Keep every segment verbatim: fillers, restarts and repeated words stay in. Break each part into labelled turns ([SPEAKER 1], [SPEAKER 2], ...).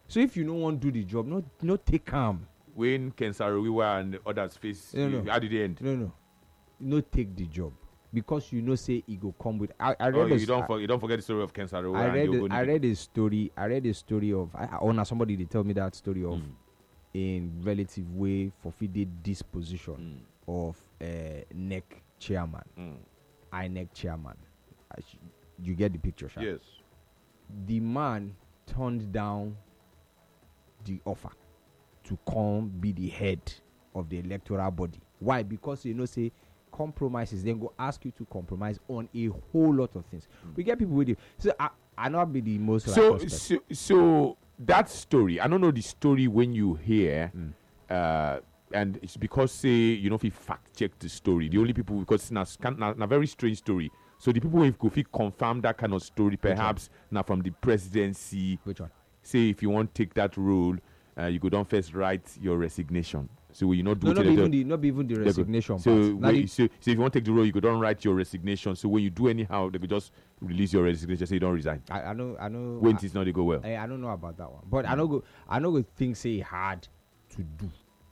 [SPEAKER 1] So if you don't want to do the job, not not take calm.
[SPEAKER 2] When Ken Saro-Wiwa and others face,
[SPEAKER 1] No, no.
[SPEAKER 2] how did they end?
[SPEAKER 1] No, no, no take the job because you know say it go come with. I, I read.
[SPEAKER 2] Oh,
[SPEAKER 1] a
[SPEAKER 2] you
[SPEAKER 1] st-
[SPEAKER 2] don't for, you don't forget the story of Ken Saro-Wiwa.
[SPEAKER 1] I
[SPEAKER 2] and
[SPEAKER 1] read.
[SPEAKER 2] Diogo
[SPEAKER 1] A, I
[SPEAKER 2] Nidi.
[SPEAKER 1] read a story. I read a story of. I, I honor somebody. They tell me that story of
[SPEAKER 2] Mm.
[SPEAKER 1] in relative way forfeited this position
[SPEAKER 2] Mm.
[SPEAKER 1] of uh, N E C chairman,
[SPEAKER 2] Mm.
[SPEAKER 1] I N E C chairman. I sh- you get the picture, Sha?
[SPEAKER 2] Yes.
[SPEAKER 1] The man turned down the offer to come be the head of the electoral body. Why? Because you know, say compromises, then go ask you to compromise on a whole lot of things.
[SPEAKER 2] Mm.
[SPEAKER 1] We get people with it. So I I not be the most
[SPEAKER 2] So,
[SPEAKER 1] righteous person.
[SPEAKER 2] so, so that story, I don't know the story when you hear,
[SPEAKER 1] Mm.
[SPEAKER 2] uh, and it's because say you know if you fact check the story, the only people because it's a very strange story. So the people who could fit confirm that kind of story, perhaps now from the presidency.
[SPEAKER 1] Which one?
[SPEAKER 2] Say if you want to take that role, uh, you go down first write your resignation. So you not do
[SPEAKER 1] No,
[SPEAKER 2] it
[SPEAKER 1] not
[SPEAKER 2] in
[SPEAKER 1] even
[SPEAKER 2] the-
[SPEAKER 1] the not even the
[SPEAKER 2] they go-
[SPEAKER 1] resignation.
[SPEAKER 2] So,
[SPEAKER 1] part.
[SPEAKER 2] when
[SPEAKER 1] Now
[SPEAKER 2] you-
[SPEAKER 1] the-
[SPEAKER 2] so, so if you want to take the role, you go down write your resignation. So when you do anyhow, they could just release your resignation. Say you don't resign.
[SPEAKER 1] I, I know I know
[SPEAKER 2] When
[SPEAKER 1] I,
[SPEAKER 2] it's not they go well.
[SPEAKER 1] I, I don't know about that one, but I know go I know go think say hard to do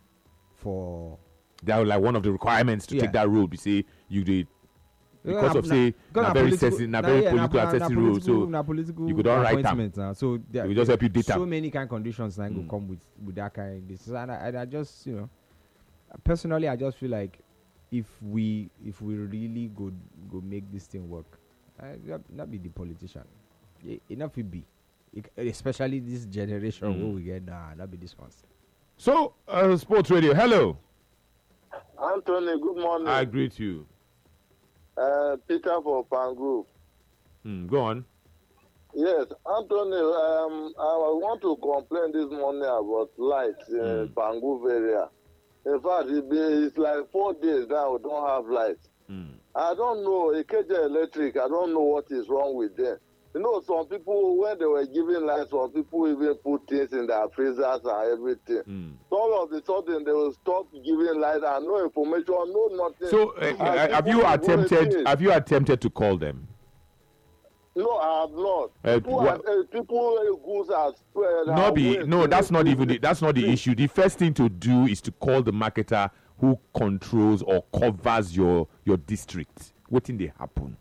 [SPEAKER 1] for
[SPEAKER 2] That was like one of the requirements to
[SPEAKER 1] Yeah.
[SPEAKER 2] take that role. We say you did because
[SPEAKER 1] Yeah,
[SPEAKER 2] of
[SPEAKER 1] na-
[SPEAKER 2] say
[SPEAKER 1] because
[SPEAKER 2] na
[SPEAKER 1] na
[SPEAKER 2] very
[SPEAKER 1] political-
[SPEAKER 2] sensitive, na
[SPEAKER 1] na-
[SPEAKER 2] very
[SPEAKER 1] yeah, na-
[SPEAKER 2] political
[SPEAKER 1] na- na
[SPEAKER 2] accessory role.
[SPEAKER 1] political-
[SPEAKER 2] So
[SPEAKER 1] na political
[SPEAKER 2] you could don't write am.
[SPEAKER 1] appointment, uh, so there,
[SPEAKER 2] we just help you date
[SPEAKER 1] so
[SPEAKER 2] am.
[SPEAKER 1] many kind of conditions that
[SPEAKER 2] Mm.
[SPEAKER 1] go come with with that kind of this. And I, and I just you know, personally, I just feel like if we if we really go go make this thing work, uh, not, not be the politician. E- enough it be, It- especially this generation
[SPEAKER 2] Mm.
[SPEAKER 1] where we get nah, not be this ones.
[SPEAKER 2] So uh, Sports Radio, hello.
[SPEAKER 3] Anthony, good morning.
[SPEAKER 2] I greet you.
[SPEAKER 3] Uh, Peter for Pangu.
[SPEAKER 2] Mm, go on.
[SPEAKER 3] Yes, Anthony, um, I want to complain this morning about lights in
[SPEAKER 2] Mm.
[SPEAKER 3] Pangu area. In fact, it be, it's like four days now we don't have lights.
[SPEAKER 2] Mm.
[SPEAKER 3] I don't know, A K J Electric, I don't know what is wrong with them. You know, some people, when they were giving lights, some people even put things in their freezers and everything.
[SPEAKER 2] Mm.
[SPEAKER 3] So all of a sudden, they will stop giving lights and no information, no nothing.
[SPEAKER 2] So uh,
[SPEAKER 3] And
[SPEAKER 2] uh, have
[SPEAKER 3] people
[SPEAKER 2] you
[SPEAKER 3] will go
[SPEAKER 2] attempted?
[SPEAKER 3] against.
[SPEAKER 2] Have you attempted to call them?
[SPEAKER 3] No, I have not.
[SPEAKER 2] Uh,
[SPEAKER 3] people,
[SPEAKER 2] wha-
[SPEAKER 3] have, uh, people uh, goods are spread.
[SPEAKER 2] No, be no. That's not even the, that's not the issue. The first thing to do is to call the marketer who controls or covers your your district. What thing they happen?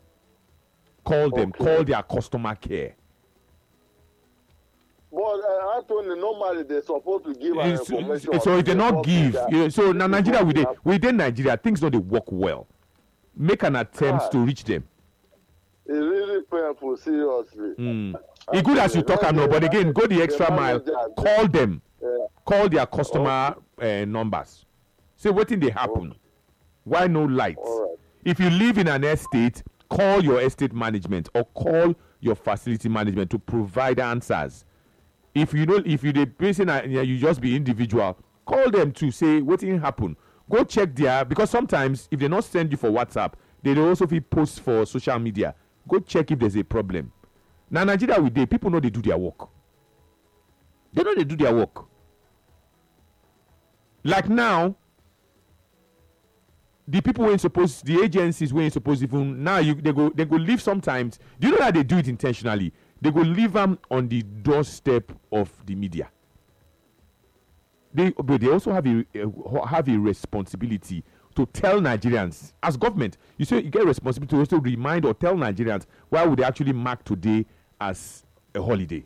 [SPEAKER 2] Call them.
[SPEAKER 3] Okay.
[SPEAKER 2] Call their customer care.
[SPEAKER 3] But uh, Anthony, normally they're supposed to give an
[SPEAKER 2] So,
[SPEAKER 3] information.
[SPEAKER 2] so if they not give,
[SPEAKER 3] that-
[SPEAKER 2] yeah, so now Nigeria within
[SPEAKER 3] Yeah.
[SPEAKER 2] within Nigeria things don't they work well. Make an attempt
[SPEAKER 3] Ah.
[SPEAKER 2] to reach them.
[SPEAKER 3] It's really painful, seriously.
[SPEAKER 2] Mm. It's good as you talk, I know, but again, go the extra mile. Call them.
[SPEAKER 3] Yeah.
[SPEAKER 2] Call their customer uh, numbers. Say what thing they happen. Why no lights?
[SPEAKER 3] All right.
[SPEAKER 2] If you live in an estate, call your estate management or call your facility management to provide answers. If you know, if you the person, uh, you just be individual, call them to say what thing happen. Go check their because sometimes if they not send you for WhatsApp, they will also be post for social media. Go check if there's a problem. Now Nigeria with day people know they do their work. They know they do their work. Like now, the people weren't supposed, the agencies weren't supposed even now you they go they go leave sometimes. Do you know that they do it intentionally? They go leave them on the doorstep of the media. They but they also have a uh, have a responsibility to tell Nigerians as government. You say you get responsibility to also remind or tell Nigerians why would they actually mark today as a holiday.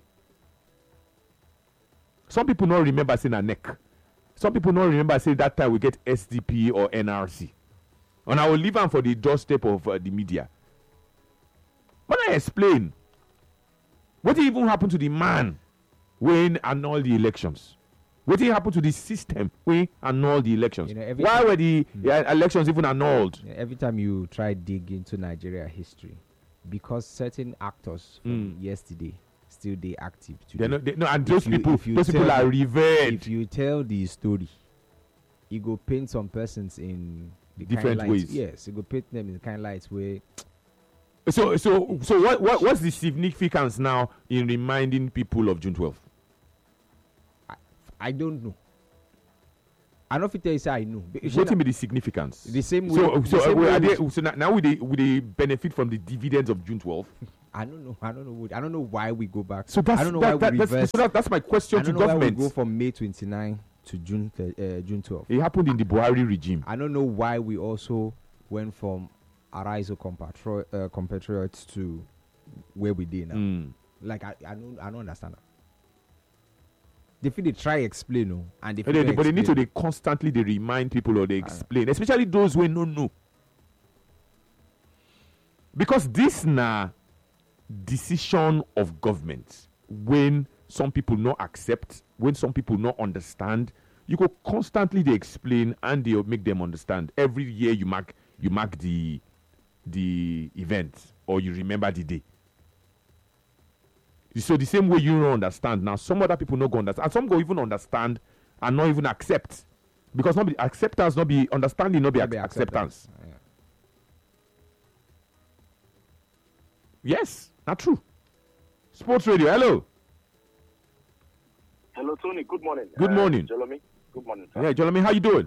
[SPEAKER 2] Some people don't remember saying a neck. Some people don't remember saying that time we get S D P or N R C. And I will leave them for the doorstep of uh, the media. When I explain, what even happened to the man when annulled the elections? What did happen to the system when annulled the elections?
[SPEAKER 1] You know, every
[SPEAKER 2] Why
[SPEAKER 1] time-
[SPEAKER 2] were the uh, elections even annulled?
[SPEAKER 1] Yeah, every time you try dig into Nigeria history, because certain actors from
[SPEAKER 2] Mm.
[SPEAKER 1] yesterday still they active today.
[SPEAKER 2] They're not, they, no, and
[SPEAKER 1] If
[SPEAKER 2] those
[SPEAKER 1] you-
[SPEAKER 2] people,
[SPEAKER 1] if you
[SPEAKER 2] those people
[SPEAKER 1] tell
[SPEAKER 2] are
[SPEAKER 1] the-
[SPEAKER 2] revered.
[SPEAKER 1] If you tell the story, you go paint some persons in the
[SPEAKER 2] Different
[SPEAKER 1] kind lights.
[SPEAKER 2] ways.
[SPEAKER 1] Yes, you go paint them in the kind of lights where
[SPEAKER 2] So, so, so, what, what, what's the significance now in reminding people of June twelfth?
[SPEAKER 1] I, I don't know. I don't know if it tell you say I know. But
[SPEAKER 2] What be the significance?
[SPEAKER 1] the same way.
[SPEAKER 2] So,
[SPEAKER 1] the
[SPEAKER 2] so, uh,
[SPEAKER 1] same
[SPEAKER 2] we-
[SPEAKER 1] way
[SPEAKER 2] are
[SPEAKER 1] we
[SPEAKER 2] they,
[SPEAKER 1] should-
[SPEAKER 2] so now, now will they will they benefit from the dividends of June twelfth?
[SPEAKER 1] I don't know. I don't know. What, I don't know why we go back.
[SPEAKER 2] So that's
[SPEAKER 1] I don't know
[SPEAKER 2] that,
[SPEAKER 1] why
[SPEAKER 2] that,
[SPEAKER 1] we
[SPEAKER 2] that's,
[SPEAKER 1] reverse.
[SPEAKER 2] so that, that's my question
[SPEAKER 1] I
[SPEAKER 2] to
[SPEAKER 1] don't know
[SPEAKER 2] government.
[SPEAKER 1] why we go from May twenty-ninth to June th- uh, June twelfth.
[SPEAKER 2] It happened in the Buhari regime.
[SPEAKER 1] I don't know why we also went from Arise O Compatri- uh, compatriots to where we did now.
[SPEAKER 2] Mm.
[SPEAKER 1] Like I, I don't, I don't understand that. They feel they try explain, no, and they
[SPEAKER 2] But
[SPEAKER 1] feel
[SPEAKER 2] they, but they need to
[SPEAKER 1] explain.
[SPEAKER 2] they constantly they remind people or they explain, especially those who don't know. Because this na decision of government when some people not accept, when some people not understand, you go constantly they explain and they make them understand. Every year you mark you mark the the event or you remember the day. So the same way you don't understand now, some other people not go understand, and some go even understand and not even accept, because not be acceptance, not be understanding, not be,
[SPEAKER 1] Not
[SPEAKER 2] ac-
[SPEAKER 1] be
[SPEAKER 2] acceptance.
[SPEAKER 1] Yeah.
[SPEAKER 2] Yes, not true. Sports Radio, hello.
[SPEAKER 4] Hello, Tony. Good morning.
[SPEAKER 2] Good
[SPEAKER 4] Uh,
[SPEAKER 2] morning.
[SPEAKER 4] Jolomi. Good morning, sir.
[SPEAKER 2] Yeah, Jeremy, how you doing?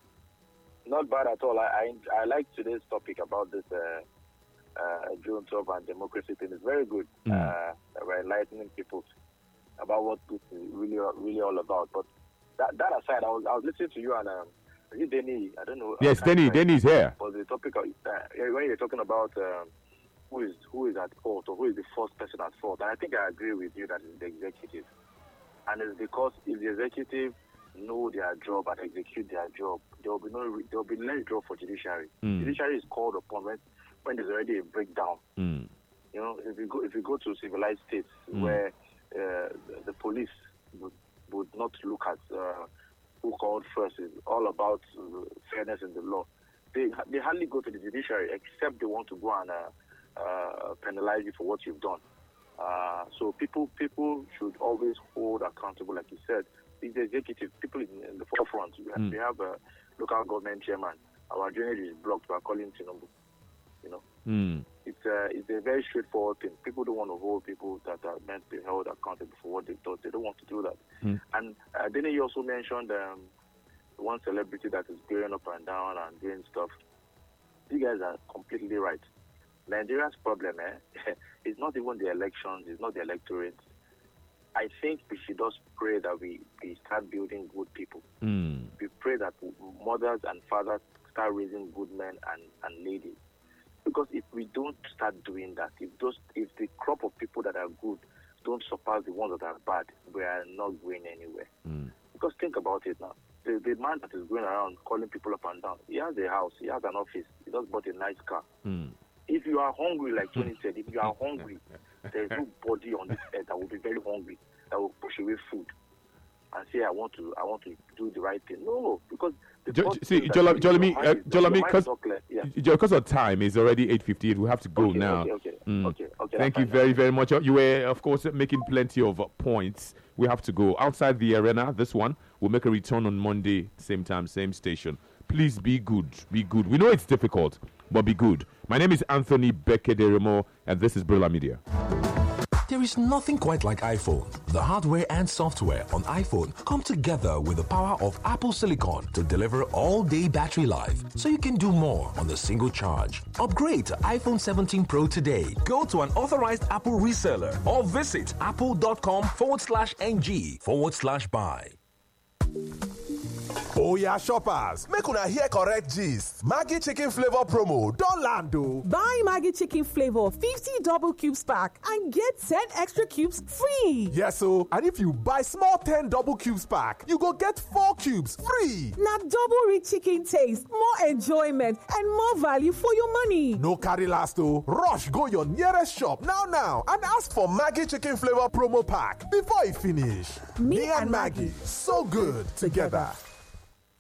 [SPEAKER 4] Not bad at all. I, I I like today's topic about this uh, uh, June twelfth and democracy thing. It's very good.
[SPEAKER 2] Mm.
[SPEAKER 4] Uh, we're enlightening people about what this is really really all about. But that that aside, I was I was listening to you and um, is it Denny? I don't know.
[SPEAKER 2] Yes,
[SPEAKER 4] I can't
[SPEAKER 2] Denny,
[SPEAKER 4] remember.
[SPEAKER 2] Denny is here.
[SPEAKER 4] But the topic of, uh, when you're talking about um, who is who is at fault or who is the first person at fault, and I think I agree with you that it's the executive. And it's because if the executive know their job and execute their job, there will be no there will be less job for judiciary.
[SPEAKER 2] Mm.
[SPEAKER 4] Judiciary is called upon when, when there's already a breakdown.
[SPEAKER 2] Mm.
[SPEAKER 4] You know, if you go if you go to civilized states
[SPEAKER 2] Mm.
[SPEAKER 4] where uh, the, the police would, would not look at uh, who called first, it's all about uh, fairness in the law. They they hardly go to the judiciary except they want to go and uh, uh, penalize you for what you've done. Uh, so people people should always hold accountable, like you said. It's the executive, people in, in the forefront. We have,
[SPEAKER 2] Mm.
[SPEAKER 4] we have a local government chairman. Our drainage is blocked. We are calling Tinubu. You know,
[SPEAKER 2] Mm.
[SPEAKER 4] it's a it's a very straightforward thing. People don't want to hold people that are meant to be held accountable for what they've done. They don't want to do that.
[SPEAKER 2] Mm.
[SPEAKER 4] And uh, then you also mentioned um, one celebrity that is going up and down and doing stuff. You guys are completely right. Nigeria's problem, eh, is not even the elections, it's not the electorate. I think we should just pray that we, we start building good people.
[SPEAKER 2] Mm.
[SPEAKER 4] We pray that mothers and fathers start raising good men and, and ladies. Because if we don't start doing that, if those if the crop of people that are good don't surpass the ones that are bad, we are not going anywhere.
[SPEAKER 2] Mm.
[SPEAKER 4] Because think about it now. The, the man that is going around calling people up and down, he has a house, he has an office, he just bought a nice car.
[SPEAKER 2] Mm.
[SPEAKER 4] If you are hungry, like Tony said, if you are hungry, there is nobody on this earth that will be very hungry, that will push away food and say, I want to I want to do the right thing. No, because the
[SPEAKER 2] Jo-
[SPEAKER 4] first
[SPEAKER 2] see,
[SPEAKER 4] thing that
[SPEAKER 2] Jola-
[SPEAKER 4] you-
[SPEAKER 2] Jolami,
[SPEAKER 4] your mind
[SPEAKER 2] uh,
[SPEAKER 4] is- your
[SPEAKER 2] Jolami,
[SPEAKER 4] mind is
[SPEAKER 2] 'cause-
[SPEAKER 4] not clear. Yeah.
[SPEAKER 2] Because of time, it's already eight fifty-eight. We have to go
[SPEAKER 4] Okay,
[SPEAKER 2] now.
[SPEAKER 4] okay, okay,
[SPEAKER 2] Mm.
[SPEAKER 4] okay, okay,
[SPEAKER 2] Thank
[SPEAKER 4] that's
[SPEAKER 2] you
[SPEAKER 4] fine,
[SPEAKER 2] very,
[SPEAKER 4] that's
[SPEAKER 2] very much. You were, of course, making plenty of uh, points. We have to go outside the arena. This one will make a return on Monday, same time, same station. Please be good. Be good. We know it's difficult, but be good. My name is Anthony Bekederemo, and this is Brilla Media.
[SPEAKER 5] There is nothing quite like iPhone. The hardware and software on iPhone come together with the power of Apple Silicon to deliver all-day battery life, so you can do more on a single charge. Upgrade to iPhone seventeen Pro today. Go to an authorized Apple reseller or visit apple.com forward slash ng forward slash buy.
[SPEAKER 6] Oya shoppers, make una hear correct gist. Maggi chicken flavor promo don land o.
[SPEAKER 7] Buy Maggi chicken flavor fifty double cubes pack and get ten extra cubes free.
[SPEAKER 6] Yes o, and if you buy small ten double cubes pack, you go get four cubes free.
[SPEAKER 7] Na double rich chicken taste, more enjoyment and more value for your money.
[SPEAKER 6] No carry last o, rush go your nearest shop now now and ask for Maggi chicken flavor promo pack before e finish.
[SPEAKER 7] Me
[SPEAKER 6] Me and
[SPEAKER 7] and
[SPEAKER 6] Maggi, so good together.